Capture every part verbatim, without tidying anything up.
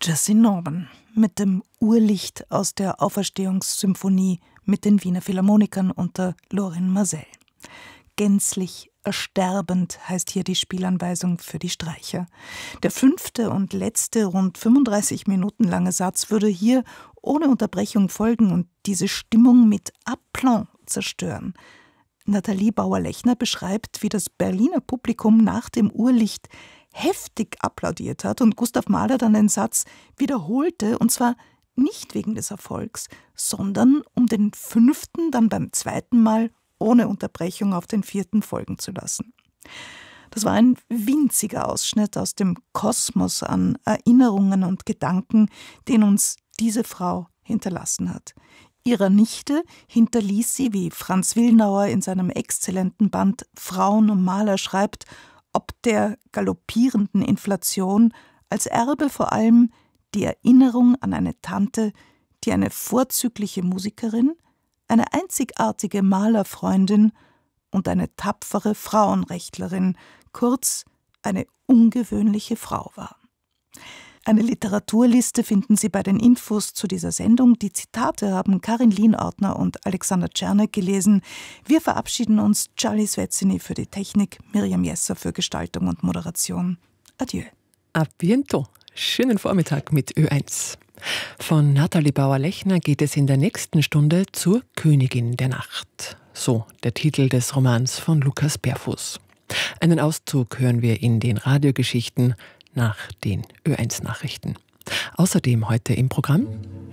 Jesse Norman mit dem Urlicht aus der Auferstehungssymphonie mit den Wiener Philharmonikern unter Lorin Maazel. Gänzlich ersterbend heißt hier die Spielanweisung für die Streicher. Der fünfte und letzte, rund fünfunddreißig Minuten lange Satz würde hier ohne Unterbrechung folgen und diese Stimmung mit Aplomb zerstören. Nathalie Bauer-Lechner beschreibt, wie das Berliner Publikum nach dem Urlicht heftig applaudiert hat und Gustav Mahler dann den Satz wiederholte, und zwar nicht wegen des Erfolgs, sondern um den fünften dann beim zweiten Mal ohne Unterbrechung auf den vierten folgen zu lassen. Das war ein winziger Ausschnitt aus dem Kosmos an Erinnerungen und Gedanken, den uns diese Frau hinterlassen hat. Ihrer Nichte hinterließ sie, wie Franz Willnauer in seinem exzellenten Band Frauen und Maler schreibt, ob der galoppierenden Inflation als Erbe vor allem die Erinnerung an eine Tante, die eine vorzügliche Musikerin, eine einzigartige Malerfreundin und eine tapfere Frauenrechtlerin, kurz eine ungewöhnliche Frau war. Eine Literaturliste finden Sie bei den Infos zu dieser Sendung. Die Zitate haben Karin Lienordner und Alexander Czernek gelesen. Wir verabschieden uns. Charlie Svezzini für die Technik, Miriam Jesser für Gestaltung und Moderation. Adieu. A bientôt. Schönen Vormittag mit Ö eins. Von Nathalie Bauer-Lechner geht es in der nächsten Stunde zur Königin der Nacht. So der Titel des Romans von Lukas Berfuß. Einen Auszug hören wir in den Radiogeschichten nach den Ö eins Nachrichten. Außerdem heute im Programm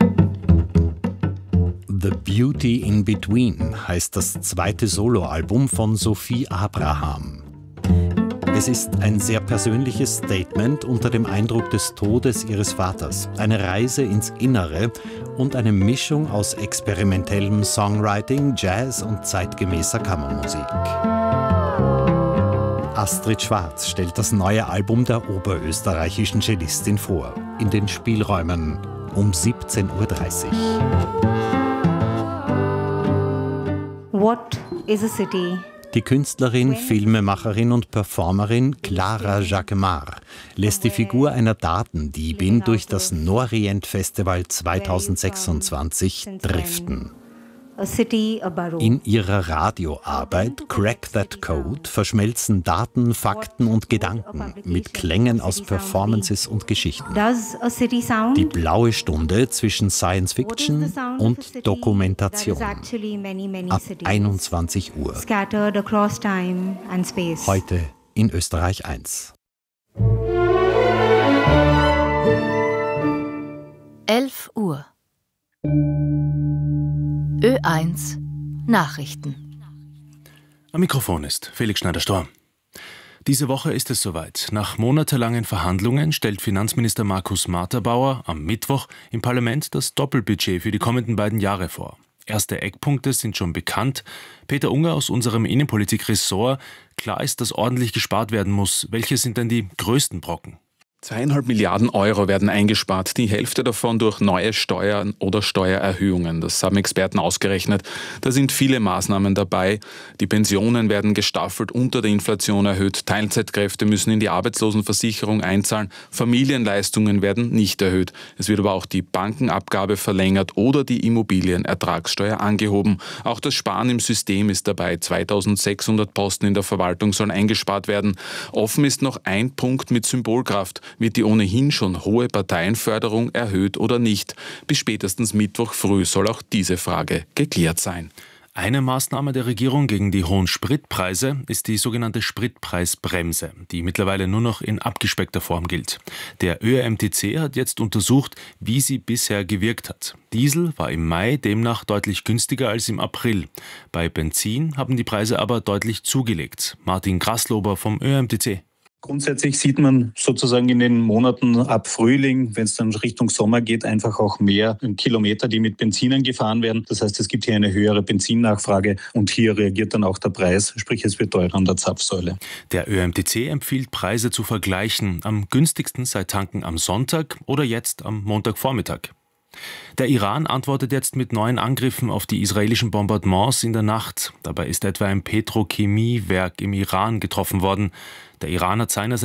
The Beauty in Between heißt das zweite Soloalbum von Sophie Abraham. Es ist ein sehr persönliches Statement unter dem Eindruck des Todes ihres Vaters, eine Reise ins Innere und eine Mischung aus experimentellem Songwriting, Jazz und zeitgemäßer Kammermusik. Astrid Schwarz stellt das neue Album der oberösterreichischen Cellistin vor, in den Spielräumen um siebzehn Uhr dreißig. What is a city? Die Künstlerin, Filmemacherin und Performerin Clara Jacquemart lässt die Figur einer Datendiebin durch das Norient Festival zweitausendsechsundzwanzig driften. In ihrer Radioarbeit Crack That Code verschmelzen Daten, Fakten und Gedanken mit Klängen aus Performances und Geschichten. Die blaue Stunde zwischen Science Fiction und Dokumentation. Ab einundzwanzig Uhr. Heute in Österreich eins. elf Uhr. Ö eins Nachrichten. Am Mikrofon ist Felix Schneider-Storm. Diese Woche ist es soweit. Nach monatelangen Verhandlungen stellt Finanzminister Markus Marterbauer am Mittwoch im Parlament das Doppelbudget für die kommenden beiden Jahre vor. Erste Eckpunkte sind schon bekannt. Peter Unger aus unserem Innenpolitik-Ressort. Klar ist, dass ordentlich gespart werden muss. Welche sind denn die größten Brocken? Zweieinhalb Milliarden Euro werden eingespart, die Hälfte davon durch neue Steuern oder Steuererhöhungen. Das haben Experten ausgerechnet. Da sind viele Maßnahmen dabei. Die Pensionen werden gestaffelt unter der Inflation erhöht. Teilzeitkräfte müssen in die Arbeitslosenversicherung einzahlen. Familienleistungen werden nicht erhöht. Es wird aber auch die Bankenabgabe verlängert oder die Immobilienertragssteuer angehoben. Auch das Sparen im System ist dabei. zweitausendsechshundert Posten in der Verwaltung sollen eingespart werden. Offen ist noch ein Punkt mit Symbolkraft. Wird die ohnehin schon hohe Parteienförderung erhöht oder nicht? Bis spätestens Mittwoch früh soll auch diese Frage geklärt sein. Eine Maßnahme der Regierung gegen die hohen Spritpreise ist die sogenannte Spritpreisbremse, die mittlerweile nur noch in abgespeckter Form gilt. Der Ö R M T C hat jetzt untersucht, wie sie bisher gewirkt hat. Diesel war im Mai demnach deutlich günstiger als im April. Bei Benzin haben die Preise aber deutlich zugelegt. Martin Graslober vom Ö R M T C. Grundsätzlich sieht man sozusagen in den Monaten ab Frühling, wenn es dann Richtung Sommer geht, einfach auch mehr Kilometer, die mit Benzinen gefahren werden. Das heißt, es gibt hier eine höhere Benzinnachfrage und hier reagiert dann auch der Preis, sprich es wird teurer an der Zapfsäule. Der Ö R M T C empfiehlt, Preise zu vergleichen. Am günstigsten sei Tanken am Sonntag oder jetzt am Montagvormittag. Der Iran antwortet jetzt mit neuen Angriffen auf die israelischen Bombardements in der Nacht. Dabei ist etwa ein Petrochemiewerk im Iran getroffen worden. Der Iran hat seinerseits